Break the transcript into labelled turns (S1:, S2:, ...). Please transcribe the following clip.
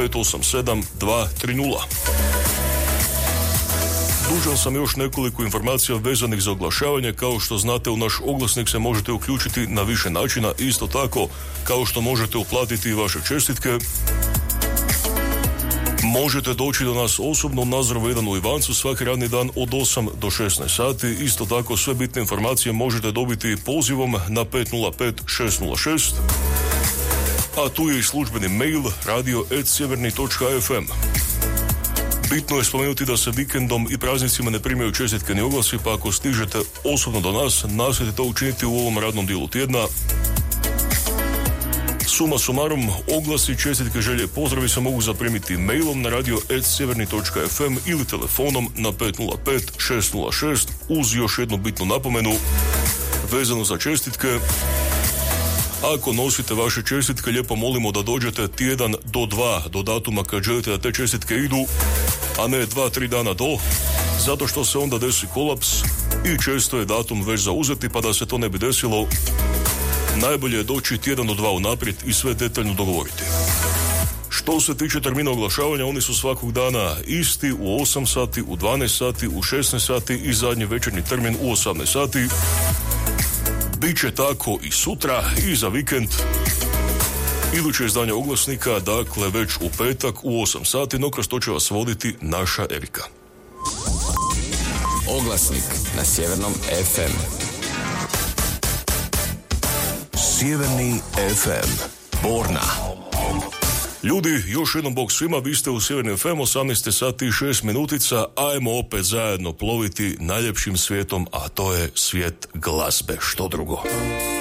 S1: 587 230. Dužan sam još nekoliko informacija vezanih za oglašavanje. Kao što znate, u naš oglasnik se možete uključiti na više načina, isto tako kao što možete uplatiti vaše čestitke. Možete doći do nas osobno u Nazorovu 1 u Ivancu svaki radni dan od 8 do 16 sati. Isto tako sve bitne informacije možete dobiti pozivom na 505 606. A tu je i službeni mail radio@sjeverni.fm. Bitno je spomenuti da se vikendom i praznicima ne primaju čestitke ni oglasi, pa ako stižete osobno do nas, nastojte to učiniti u ovom radnom dijelu tjedna. Suma sumarum, oglasi, čestitke, želje, pozdravi se mogu zaprimiti mailom na radio@sjeverni.fm ili telefonom na 505 606 uz još jednu bitnu napomenu vezano za čestitke. Ako nosite vaše čestitke, lijepo molimo da dođete tjedan do 2 do datuma kad želite da te čestitke idu, a ne 2-3 dana do, zato što se onda desi kolaps i često je datum već zauzeti, pa da se to ne bi desilo, najbolje je doći tjedan do 2 unaprijed i sve detaljno dogovoriti. Što se tiče termina oglašavanja, oni su svakog dana isti, u 8 sati, u 12 sati, u 16 sati i zadnji večernji termin u 18 sati. Biće tako i sutra i za vikend. Iduće izdanje oglasnika, dakle već u petak u 8 sati, no kroz to će vas voditi naša Erika.
S2: Oglasnik na Sjevernom FM.
S3: Sjeverni FM, Borna.
S1: Ljudi, još jednom bog svima, vi ste u Sjeverni FM, 18 sati i 6 minutica, ajmo opet zajedno ploviti najljepšim svijetom, a to je svijet glazbe, što drugo.